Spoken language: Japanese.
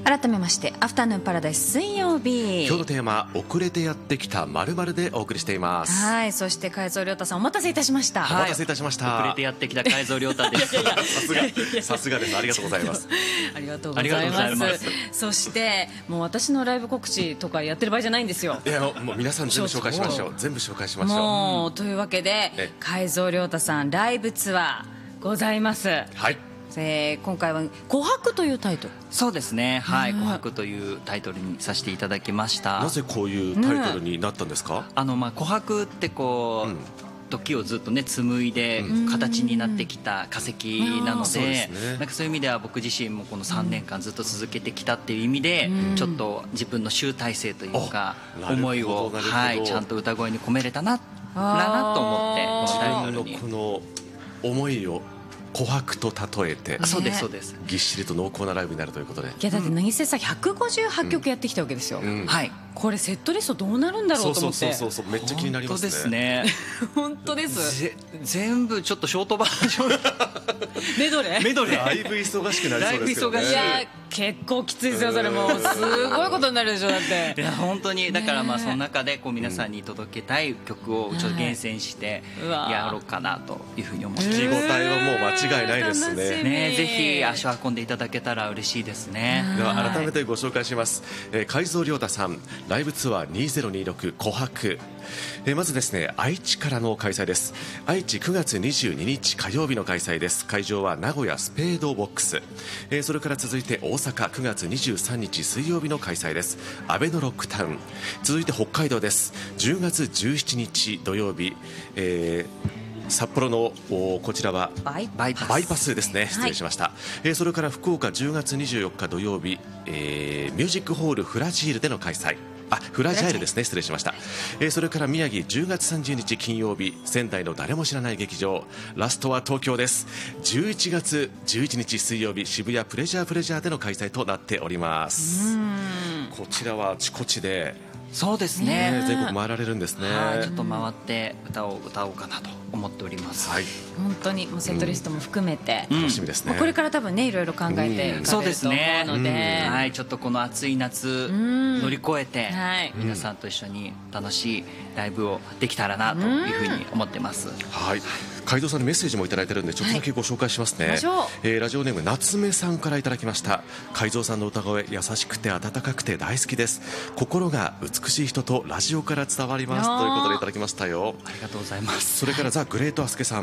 改めましてアフタヌーンパラダイス水曜日、 今日のテーマ、遅れてやってきた〇〇でお送りしています。 はい、そして海蔵亮太さんお待たせいたしました。 お待たせいたしました。 遅れてやってきた海蔵亮太です。 さすがです。ありがとうございます。 ありがとうございます。そしてもう私のライブ告知とかやってる場合じゃないんですよ。 いや、もう皆さん全部紹介しましょう。全部紹介しましょう。 もうというわけで海蔵亮太さんライブツアーございます。 はい。 今回は「琥珀」というタイトル。 そうですね、はい、琥珀というタイトルにさせていただきました。 なぜこういうタイトルになったんですか？ 琥珀ってこう、時をずっとね紡いで形になってきた化石なので、なんかそういう意味では僕自身もこの3年間ずっと続けてきたっていう意味で、ちょっと自分の集大成というか思いを、はい、ちゃんと歌声に込めれたなと思ってこのタイトルに。 この思いを琥珀と例えて、 そうですそうです、 ぎっしりと濃厚なライブになるということで。 いやだって何せさ158曲やってきたわけですよ。はい、これセットリストどうなるんだろうと思って。 そうめっちゃ気になりますね。 本当ですね。 本当です。 全部ちょっとショートバージョンメドレーだいぶ忙しくなりそうですよね。 いや結構きついですよそれ。もうすごいことになるでしょだって。 いや本当にだからその中でこう皆さんに届けたい曲をちょっと厳選してやろうかなというふうに思ってます。 聞き応えはもう間違いないですね。 ぜひ足を運んでいただけたら嬉しいですね。 では改めてご紹介します。海蔵亮太さんライブツアー2026琥珀。まずですね、愛知からの開催です。愛知9月22日火曜日の開催です。会場は名古屋スペードボックス。それから続いて大阪9月23日水曜日の開催です。アベノロックタウン。続いて北海道です。10月17日土曜日、札幌のこちらはバイパスですね。失礼しました。それから福岡10月24日土曜日、ミュージックホールフラジールでの開催。フラジャイルですね。失礼しました。それから宮城10月30日金曜日、仙台の誰も知らない劇場。ラストは東京です。11月11日水曜日、渋谷プレジャーでの開催となっております。こちらはあちこちで、 そうですね、 全国回られるんですね。 ちょっと回って歌おうかなと思っております。 はい、 本当にもうセットリストも含めて楽しみですね。 これから多分ねいろいろ考えてそうですね。 ので、 はい、ちょっとこの暑い夏乗り越えて皆さんと一緒に楽しいライブをできたらなというふうに思ってます。 はい、海蔵さんにメッセージもいただいてるんでちょっとだけご紹介しますね。ラジオネーム夏目さんからいただきました。海蔵さんの歌声優しくて温かくて大好きです。心が美しい人とラジオから伝わりますということでいただきましたよ。 ありがとうございます。 それからザ・グレートアスケさん、